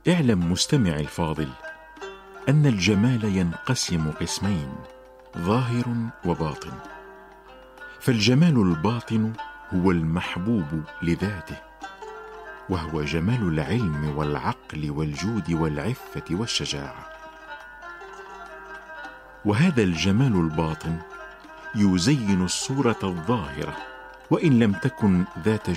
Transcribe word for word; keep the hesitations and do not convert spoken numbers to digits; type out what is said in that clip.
اعلم مستمعي الفاضل أن الجمال ينقسم قسمين: ظاهر وباطن. فالجمال الباطن هو المحبوب لذاته، وهو جمال العلم والعقل والجود والعفة والشجاعة. وهذا الجمال الباطن يزين الصورة الظاهرة، وإن لم تكن ذات